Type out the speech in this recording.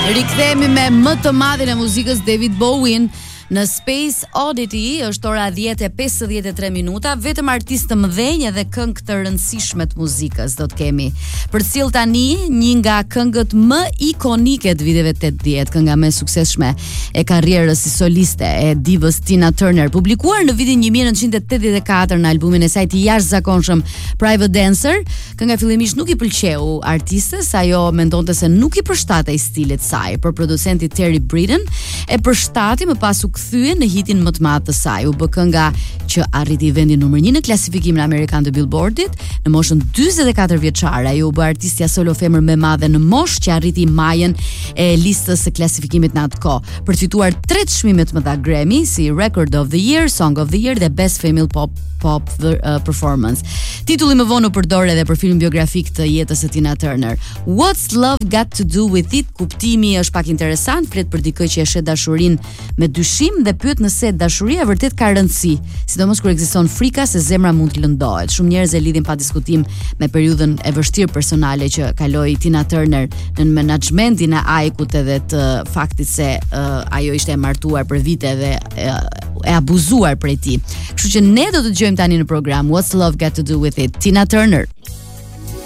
Rikthehemi me më të madhin e muzikës, David Bowie. Në Space Oddity është ora 10:53 minuta. Vetëm artistë të mëdhenj dhe këngë të rëndësishme të muzikës do të kemi. Përcjell tani një nga këngët më ikonike të viteve 80, kënga më e suksesshme e karrierës si soliste e divës Tina Turner, publikuar në vitin 1984 në albumin e saj të jashtëzakonshëm Private Dancer. Kënga fillimisht nuk i pëlqeu artistes, ajo mendonte se nuk i përshtatej stilit saj, por producenti Terry Britten e përshtati, më pas u kthye në hitin më të madh të saj. U bë kënga që arriti vendin numër 1 në klasifikimin amerikan të Billboardit në moshën 44 vjeçare. Ajo u bë artistja solo femër më e madhe në moshë që arriti majën e listës së klasifikimit në atë kohë, për të fituar 3 çmime të mëdha Grammy, si Record of the Year, Song of the Year dhe Best Female Pop Performance. Titulli më vonë u përdor edhe për film biografik të jetës së Tina Turner. What's Love Got to Do with It? Kuptimi është pak interesant, flet për dikë që e shet dashurinë me dyshim dhe pyet nëse dashuria vërtet ka rëndësi, sidomos kur ekziston frika se zemra mund të lëndohet. Shumë njerëz e lidhin pa diskutim me periudhën e vështirë personale që kaloi Tina Turner në menaxhmentin e Aikut edhe të faktit se ajo ishte e martuar për vite dhe e abuzuar prej tij. Kështu që ne do të dëgjojmë tani në program What's Love Got to Do with It, Tina Turner.